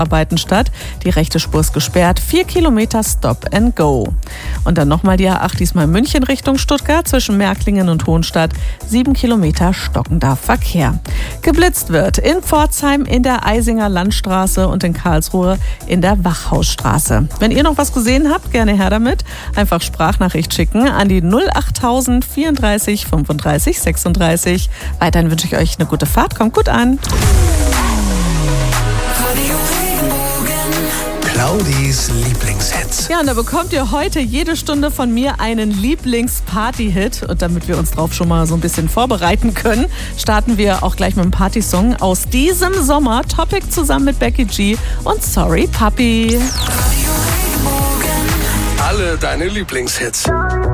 Arbeiten statt. Die rechte Spur ist gesperrt. 4 Kilometer Stop and Go. Und dann nochmal die A8, diesmal München Richtung Stuttgart zwischen Märklingen und Hohenstadt. 7 Kilometer stockender Verkehr. Geblitzt wird in Pforzheim in der Eisinger Landstraße und in Karlsruhe in der Wachhausstraße. Wenn ihr noch was gesehen habt, gerne her damit. Einfach Sprachnachricht schicken an die 08000 34 35 36. Weiterhin wünsche ich euch eine gute Fahrt. Kommt gut an. Claudis Lieblingshits. Ja, und da bekommt ihr heute jede Stunde von mir einen Lieblings-Party-Hit. Und damit wir uns drauf schon mal so ein bisschen vorbereiten können, starten wir auch gleich mit einem Partysong aus diesem Sommer. Topic zusammen mit Becky G und Sorry Puppy. Alle deine Lieblingshits.